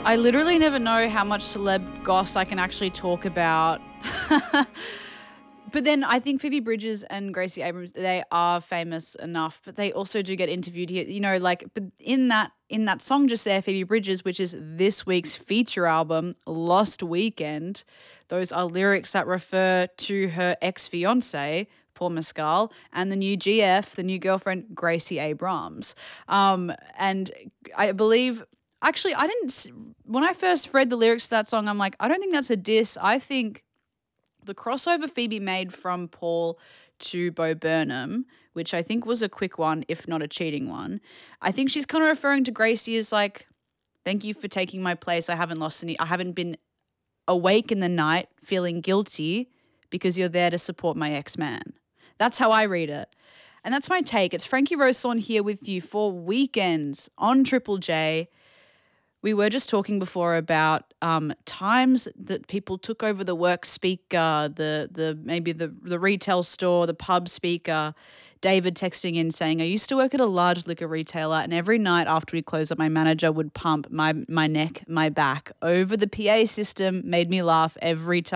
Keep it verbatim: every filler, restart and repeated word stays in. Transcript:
I literally never know how much celeb goss I can actually talk about. But then I think Phoebe Bridgers and Gracie Abrams, they are famous enough, but they also do get interviewed here. You know, like, but in that in that song just there, Phoebe Bridgers, which is this week's feature album, Lost Weekend, those are lyrics that refer to her ex-fiance, Paul Mescal, and the new G F, the new girlfriend, Gracie Abrams. Um, and I believe... Actually, I didn't... When I first read the lyrics to that song, I'm like, I don't think that's a diss. I think... The crossover Phoebe made from Paul to Bo Burnham, which I think was a quick one, if not a cheating one, I think she's kind of referring to Gracie as like, thank you for taking my place. I haven't lost any, I haven't been awake in the night feeling guilty because you're there to support my ex-man. That's how I read it. And that's my take. It's Frankie Rosethorn here with you for Weekends on Triple J. We were just talking before about um, times that people took over the work speaker, the the maybe the the retail store, the pub speaker. David texting in saying, I used to work at a large liquor retailer, and every night after we closed up, my manager would pump my my neck, my back over the P A system, made me laugh every time.